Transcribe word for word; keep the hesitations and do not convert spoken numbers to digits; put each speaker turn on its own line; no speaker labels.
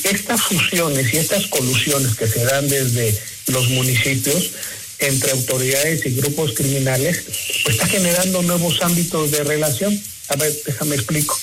estas fusiones y estas colusiones que se dan desde los municipios entre autoridades y grupos criminales, pues está generando nuevos ámbitos de relación. A ver, déjame explico.